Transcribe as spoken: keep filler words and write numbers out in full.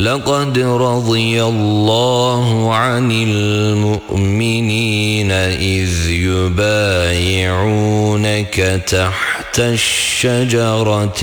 لقد رضي الله عن المؤمنين إذ يبايعونك تحت الشجرة